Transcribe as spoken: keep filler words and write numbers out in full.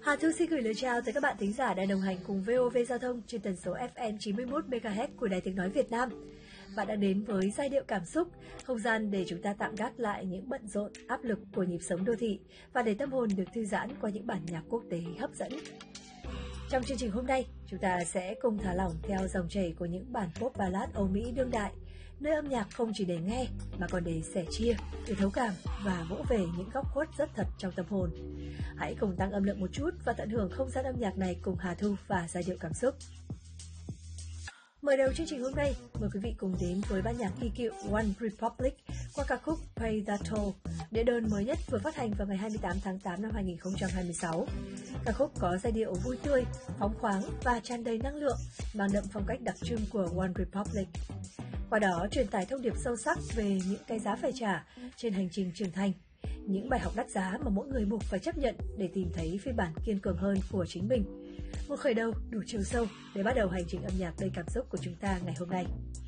Hà Thư xin gửi lời chào tới các bạn thính giả đang đồng hành cùng vê o vê Giao thông trên tần số ép em chín mươi mốt mê ga héc của Đài Tiếng Nói Việt Nam. Bạn đang đến với giai điệu cảm xúc, không gian để chúng ta tạm gác lại những bận rộn, áp lực của nhịp sống đô thị và để tâm hồn được thư giãn qua những bản nhạc quốc tế hấp dẫn. Trong chương trình hôm nay, chúng ta sẽ cùng thả lỏng theo dòng chảy của những bản pop ballad Âu Mỹ đương đại, nơi âm nhạc không chỉ để nghe mà còn để sẻ chia, để thấu cảm và vỗ về những góc khuất rất thật trong tâm hồn. Hãy cùng tăng âm lượng một chút và tận hưởng không gian âm nhạc này cùng Hà Thu và giai điệu cảm xúc. Mở đầu chương trình hôm nay, mời quý vị cùng đến với ban nhạc kỳ cựu One Republic qua ca khúc Pay That Toll, đĩa đơn mới nhất vừa phát hành vào ngày hai mươi tám tháng tám năm hai nghìn không trăm hai mươi sáu. Ca khúc có giai điệu vui tươi, phóng khoáng và tràn đầy năng lượng, mang đậm phong cách đặc trưng của One Republic. Qua đó truyền tải thông điệp sâu sắc về những cái giá phải trả trên hành trình trưởng thành, những bài học đắt giá mà mỗi người buộc phải chấp nhận để tìm thấy phiên bản kiên cường hơn của chính mình. Một khởi đầu đủ chiều sâu để bắt đầu hành trình âm nhạc đầy cảm xúc của chúng ta ngày hôm nay.